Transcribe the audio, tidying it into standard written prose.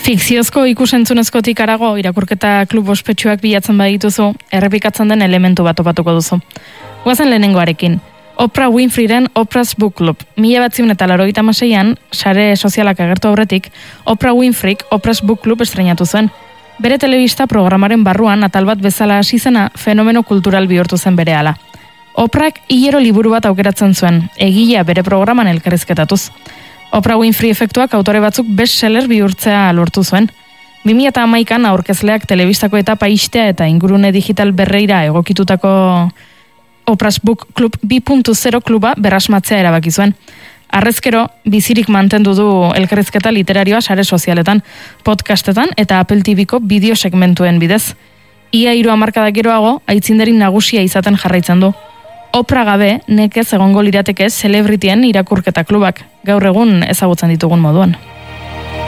Fikziozko ikusentzunezkotik harago irakurketa klub ospetsuak bilatzen badituzu, errepikatzen den elementu bat topatuko duzu. Goazen lehenengoarekin. Oprah Winfreyren Oprah's Book Club. 1986an, sare sozialak agertu aurretik, Oprah Winfreyk Oprah's Book Club estrenatu zuen. Bere telebista programaren barruan atal bat bezala hasi zena fenomeno kultural bihurtu zen berehala. Oprahk hilero liburu bat aukeratzen zuen, egilea bere programan elkarrizketatuz. Oprah Winfrey efektuak autore batzuk bestseller bihurtzea lortu zuen. 2011an aurkezleak telebistako etapa ixtea eta ingurune digital berreira egokitutako Oprah's Book Club 2.0 kluba berrasmatzea erabaki zuen. Harrezkero, bizirik mantendu du elkarrizketa literarioa sare sozialetan, podcastetan eta Apple TV-ko bideo segmentuen bidez. Ia 3 hamarkada geroago, aitzindari nagusia izaten jarraitzen du. Oprah gabe, nekez egongo lirateke celebrityen irakurketa klubak, gaur egun ezagutzen ditugun moduan.